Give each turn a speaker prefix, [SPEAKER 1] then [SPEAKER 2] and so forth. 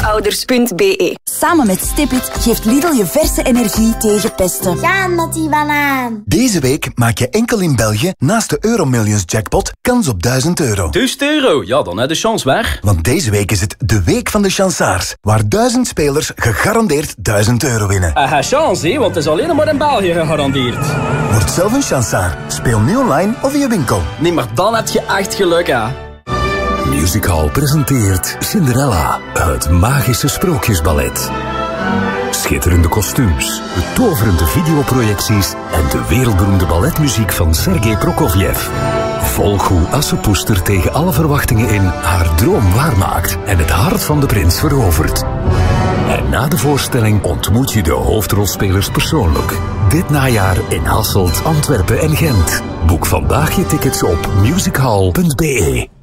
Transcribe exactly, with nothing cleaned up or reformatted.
[SPEAKER 1] voorouders punt b e.
[SPEAKER 2] Samen met Stipit geeft Lidl je verse energie tegen pesten.
[SPEAKER 3] Ja, Mattie banaan.
[SPEAKER 4] Deze week maak je enkel in België naast de Euromillions jackpot kans op duizend euro.
[SPEAKER 5] duizend euro? Ja, dan heb je de chance weg.
[SPEAKER 4] Want deze week is het de week van de chansaars, waar duizend spelers gegarandeerd duizend euro winnen.
[SPEAKER 5] Uh, chance, hè, want het is alleen maar in België gegarandeerd.
[SPEAKER 4] Word zelf een chansaar. Speel nu online of in je winkel.
[SPEAKER 5] Nee, maar dan heb je echt geluk, hè.
[SPEAKER 6] Music Hall presenteert Cinderella, het magische sprookjesballet. Schitterende kostuums, betoverende videoprojecties en de wereldberoemde balletmuziek van Sergei Prokofjev. Volg hoe Assepoester tegen alle verwachtingen in haar droom waarmaakt en het hart van de prins verovert. En na de voorstelling ontmoet je de hoofdrolspelers persoonlijk. Dit najaar in Hasselt, Antwerpen en Gent. Boek vandaag je tickets op musichall punt b e.